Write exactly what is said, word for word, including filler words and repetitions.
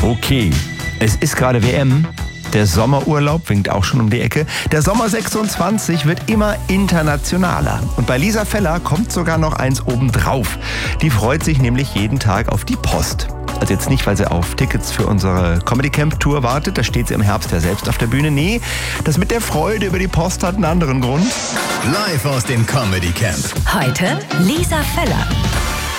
Okay, es ist gerade W M. Der Sommerurlaub winkt auch schon um die Ecke. Der Sommer sechsundzwanzig wird immer internationaler. Und bei Lisa Feller kommt sogar noch eins obendrauf. Die freut sich nämlich jeden Tag auf die Post. Also jetzt nicht, weil sie auf Tickets für unsere Comedy Camp Tour wartet. Da steht sie im Herbst ja selbst auf der Bühne. Nee, das mit der Freude über die Post hat einen anderen Grund. Live aus dem Comedy Camp. Heute Lisa Feller.